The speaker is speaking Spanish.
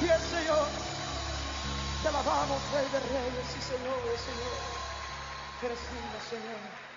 pies, Señor. Te alabamos, Rey de Reyes y Señor de Señores. Eres digno, Señor.